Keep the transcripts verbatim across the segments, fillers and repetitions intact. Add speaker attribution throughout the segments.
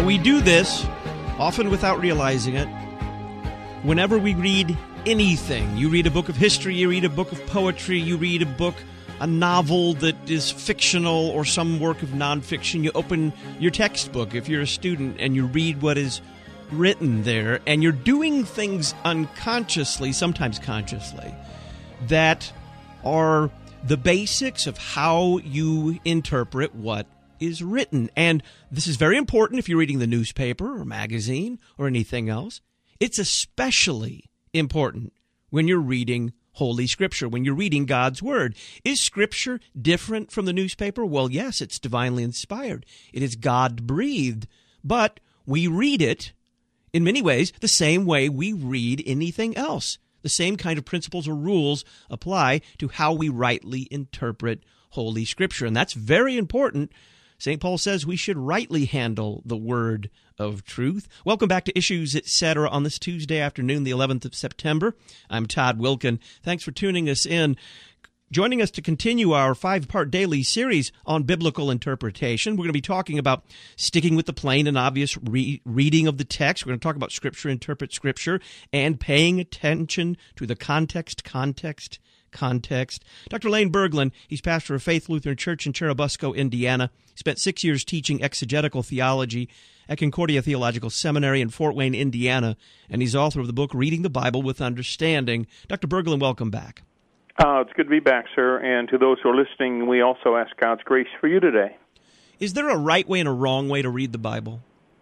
Speaker 1: we do this, often without realizing it, whenever we read anything. You read a book of history, you read a book of poetry, you read a book, a novel that is fictional or some work of nonfiction. You open your textbook if you're a student and you read what is written there, and you're doing things unconsciously, sometimes consciously, that are the basics of how you interpret what is written. And this is very important if you're reading the newspaper or magazine or anything else. It's especially important when you're reading Holy Scripture, when you're reading God's Word. Is Scripture different from the newspaper? Well, yes, it's divinely inspired. It is God-breathed. But we read it, in many ways, the same way we read anything else. The same kind of principles or rules apply to how we rightly interpret Holy Scripture. And that's very important. Saint Paul says we should rightly handle the word of truth. Welcome back to Issues, et cetera on this Tuesday afternoon, the eleventh of September. I'm Todd Wilkin. Thanks for tuning us in. Joining us to continue our five-part daily series on biblical interpretation, we're going to be talking about sticking with the plain and obvious re- reading of the text. We're going to talk about Scripture, interpret Scripture, and paying attention to the context, context, context. Doctor Lane Berglund, he's pastor of Faith Lutheran Church in Churubusco, Indiana. He spent six years teaching exegetical theology at Concordia Theological Seminary in Fort Wayne, Indiana, and he's author of the book Reading the Bible with Understanding. Doctor Berglund, welcome back.
Speaker 2: Uh, it's good to be back, sir. And to those who are listening, we also ask God's grace for you today.
Speaker 1: Is there a right way and a wrong way to read the Bible?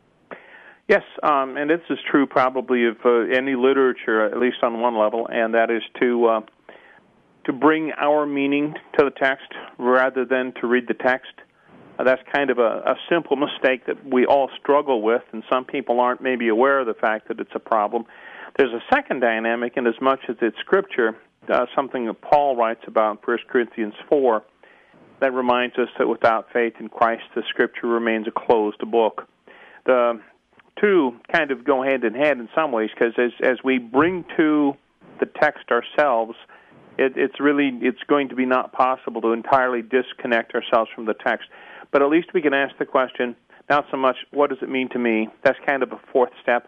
Speaker 2: Yes, um, and this is true probably of uh, any literature, at least on one level, and that is to uh, to bring our meaning to the text rather than to read the text. Uh, that's kind of a, a simple mistake that we all struggle with, and some people aren't maybe aware of the fact that it's a problem. There's a second dynamic, and as much as it's Scripture, uh, something that Paul writes about in First Corinthians four, that reminds us that without faith in Christ, the Scripture remains a closed book. The two kind of go hand in hand in some ways, because as, as we bring to the text ourselves, it, it's really it's going to be not possible to entirely disconnect ourselves from the text. But at least we can ask the question, not so much, what does it mean to me? That's kind of a fourth step.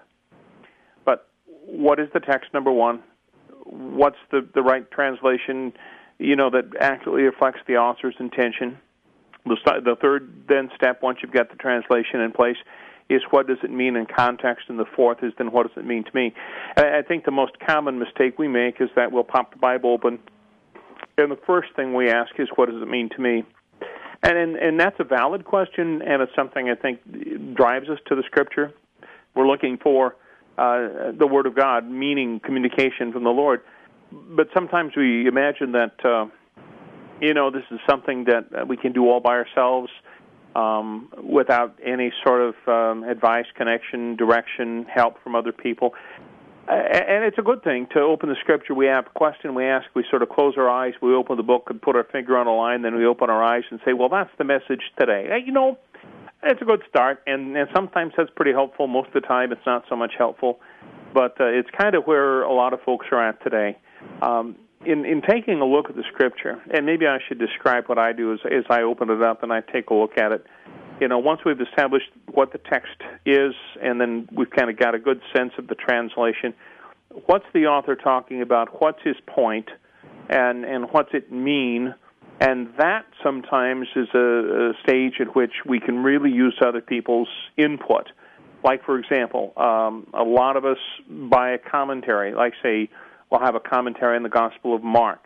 Speaker 2: But what is the text, number one? What's the, the right translation, you know, that accurately reflects the author's intention? The, the third then step, once you've got the translation in place, is what does it mean in context, and the fourth is then what does it mean to me? And I think the most common mistake we make is that we'll pop the Bible open, and the first thing we ask is what does it mean to me? And and, and that's a valid question, and it's something I think drives us to the Scripture. We're looking for uh, the Word of God, meaning communication from the Lord. But sometimes we imagine that, uh, you know, this is something that we can do all by ourselves, Um, without any sort of um, advice, connection, direction, help from other people. Uh, and it's a good thing to open the Scripture. We have a question we ask, we sort of close our eyes, we open the book and put our finger on a line, then we open our eyes and say, well, that's the message today. Uh, you know, it's a good start, and, and sometimes that's pretty helpful. Most of the time it's not so much helpful, but uh, it's kind of where a lot of folks are at today. Um, In, in taking a look at the Scripture, and maybe I should describe what I do as, as I open it up and I take a look at it. You know, once we've established what the text is, and then we've kind of got a good sense of the translation, what's the author talking about? What's his point? And, and what's it mean? And that sometimes is a, a stage at which we can really use other people's input. Like, for example, um, a lot of us buy a commentary, like, say, we'll have a commentary on the Gospel of Mark.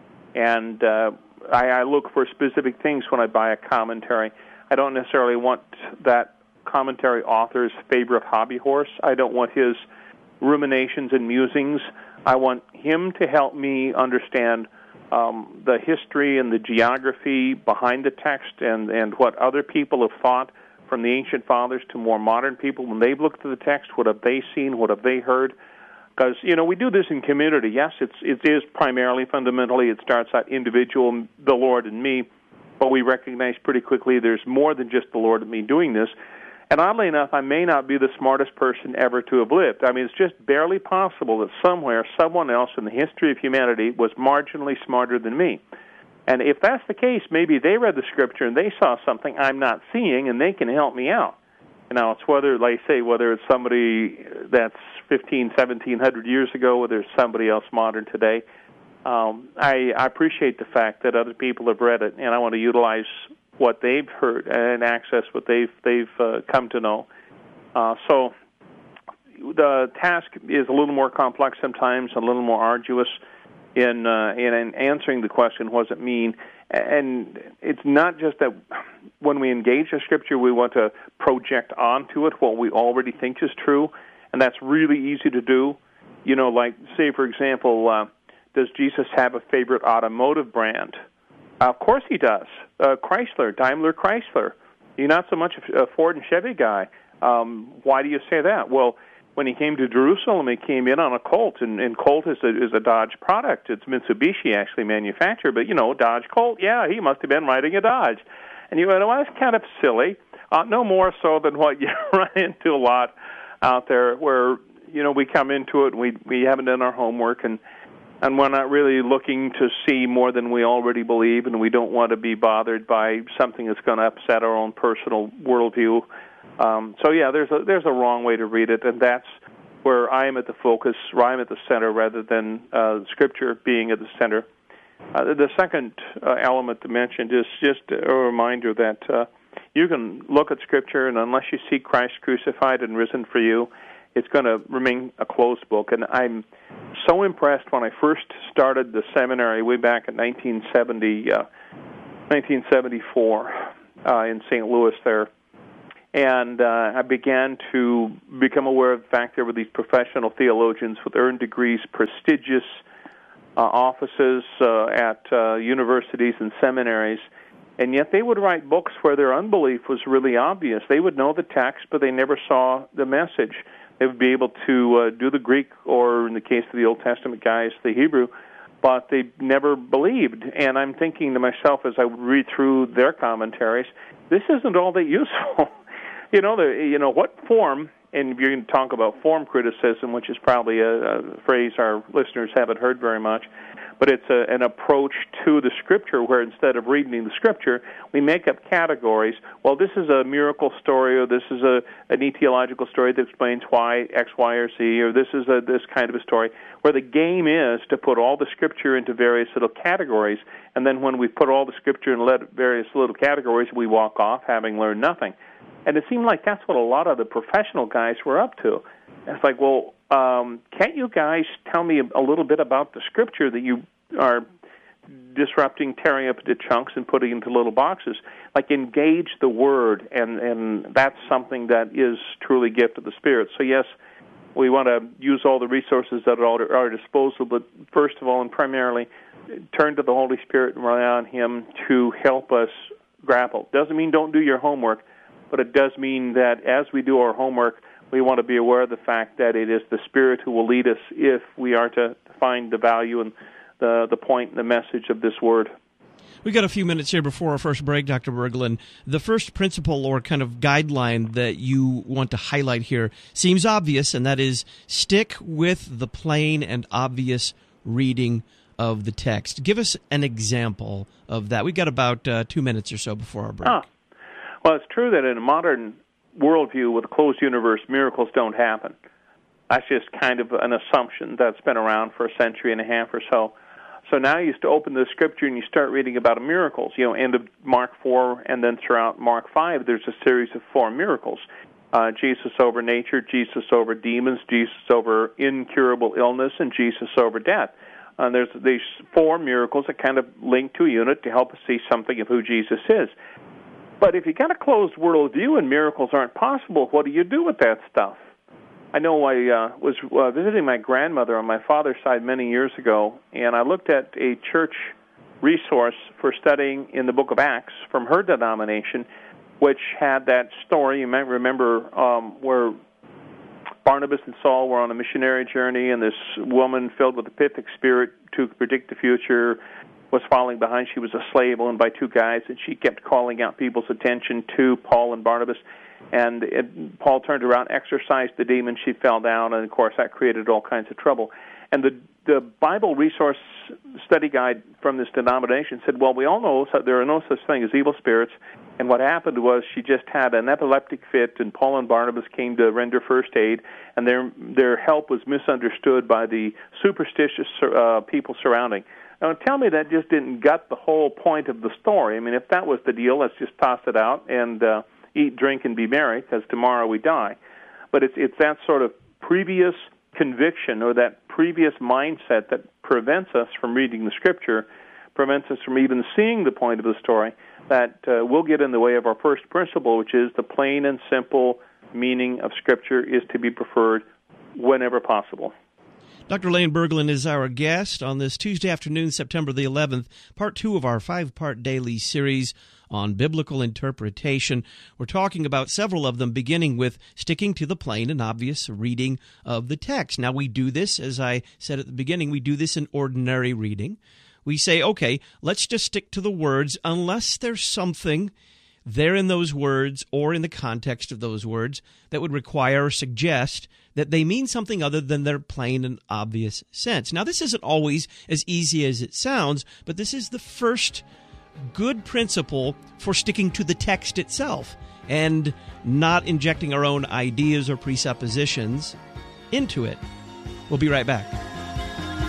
Speaker 2: And uh, I, I look for specific things when I buy a commentary. I don't necessarily want that commentary author's favorite hobby horse. I don't want his ruminations and musings. I want him to help me understand um, the history and the geography behind the text and, and what other people have thought, from the ancient fathers to more modern people. When they've looked at the text, what have they seen, what have they heard? Because, you know, we do this in community. Yes, it's, it is primarily, fundamentally, it starts out individual, the Lord and me, but we recognize pretty quickly there's more than just the Lord and me doing this. And oddly enough, I may not be the smartest person ever to have lived. I mean, it's just barely possible that somewhere, someone else in the history of humanity was marginally smarter than me. And if that's the case, maybe they read the Scripture and they saw something I'm not seeing, and they can help me out. You know, it's whether, like I say, whether it's somebody that's fifteen, seventeen hundred years ago, whether it's somebody else modern today. Um, I, I appreciate the fact that other people have read it, and I want to utilize what they've heard and access what they've they've uh, come to know. Uh, so the task is a little more complex sometimes, a little more arduous in uh, in, in answering the question, what does it mean? And it's not just that when we engage the Scripture, we want to project onto it what we already think is true, and that's really easy to do. You know, like, say, for example, uh, does Jesus have a favorite automotive brand? Uh, of course he does. Uh, Chrysler, Daimler Chrysler. You're not so much a Ford and Chevy guy. Um, why do you say that? Well, when he came to Jerusalem, he came in on a Colt, and, and Colt is a, is a Dodge product. It's Mitsubishi actually manufactured, but, you know, Dodge Colt, yeah, he must have been riding a Dodge. And you go, well, that's kind of silly. Uh, no more so than what you run into a lot out there where, you know, we come into it, and we, we haven't done our homework, and, and we're not really looking to see more than we already believe, and we don't want to be bothered by something that's going to upset our own personal worldview. Um, so, yeah, there's a, there's a wrong way to read it, and that's where I am at the focus, where I'm at the center, rather than uh, Scripture being at the center. Uh, the second uh, element to mention is just a reminder that uh, you can look at Scripture, and unless you see Christ crucified and risen for you, it's going to remain a closed book. And I'm so impressed when I first started the seminary way back in nineteen seventy, uh, nineteen seventy-four uh, in Saint Louis there. And uh, I began to become aware of the fact there were these professional theologians with earned degrees, prestigious uh, offices uh, at uh, universities and seminaries, and yet they would write books where their unbelief was really obvious. They would know the text, but they never saw the message. They would be able to uh, do the Greek, or in the case of the Old Testament guys, the Hebrew, but they never believed. And I'm thinking to myself as I would read through their commentaries, this isn't all that useful. You know, the, you know what form, and you're going to talk about form criticism, which is probably a, a phrase our listeners haven't heard very much, but it's a, an approach to the Scripture where instead of reading the Scripture, we make up categories. Well, this is a miracle story, or this is a, an etiological story that explains why X, Y, or Z, or this is a, this kind of a story, where the game is to put all the Scripture into various little categories, and then when we put all the Scripture in various little categories, we walk off having learned nothing. And it seemed like that's what a lot of the professional guys were up to. And it's like, well, um, can't you guys tell me a little bit about the Scripture that you are disrupting, tearing up into chunks and putting into little boxes? Like, engage the Word, and, and that's something that is truly a gift of the Spirit. So, yes, we want to use all the resources that are at our disposal, but first of all and primarily, turn to the Holy Spirit and rely on Him to help us grapple. Doesn't mean don't do your homework, but it does mean that as we do our homework, we want to be aware of the fact that it is the Spirit who will lead us if we are to find the value and the, the point and the message of this Word.
Speaker 1: We've got a few minutes here before our first break, Doctor Berglund. The first principle or kind of guideline that you want to highlight here seems obvious, and that is stick with the plain and obvious reading of the text. Give us an example of that. We've got about uh, two minutes or so before our break.
Speaker 2: Ah. Well, it's true that in a modern worldview with a closed universe, miracles don't happen. That's just kind of an assumption that's been around for a century and a half or so. So now you used to open the Scripture and you start reading about miracles. You know, end of Mark four, and then throughout Mark five, there's a series of four miracles. Uh, Jesus over nature, Jesus over demons, Jesus over incurable illness, and Jesus over death. And uh, there's these four miracles that kind of link to a unit to help us see something of who Jesus is. But if you got a closed worldview and miracles aren't possible, what do you do with that stuff? I know I uh, was uh, visiting my grandmother on my father's side many years ago, and I looked at a church resource for studying in the book of Acts from her denomination, which had that story. You might remember um, where Barnabas and Saul were on a missionary journey, and this woman filled with the Pythic spirit to predict the future was following behind. She was a slave owned by two guys, and she kept calling out people's attention to Paul and Barnabas. And it, Paul turned around, exorcised the demon, she fell down, and of course that created all kinds of trouble. And the the Bible resource study guide from this denomination said, well, we all know there are no such thing as evil spirits, And what happened was she just had an epileptic fit, and Paul and Barnabas came to render first aid, and their their help was misunderstood by the superstitious uh, people surrounding. Now, tell me that just didn't gut the whole point of the story. I mean, if that was the deal, let's just toss it out and uh, eat, drink, and be merry, because tomorrow we die. But it's it's that sort of previous conviction or that previous mindset that prevents us from reading the Scripture, prevents us from even seeing the point of the story, that uh, will get in the way of our first principle, which is the plain and simple meaning of Scripture is to be preferred whenever possible.
Speaker 1: Doctor Lane Berglund is our guest on this Tuesday afternoon, September the eleventh, part two of our five-part daily series on biblical interpretation. We're talking about several of them, beginning with sticking to the plain and obvious reading of the text. Now, we do this, as I said at the beginning, we do this in ordinary reading. We say, okay, let's just stick to the words unless there's something there in those words or in the context of those words that would require or suggest that they mean something other than their plain and obvious sense. Now, this isn't always as easy as it sounds, but this is the first good principle for sticking to the text itself and not injecting our own ideas or presuppositions into it. We'll be right back.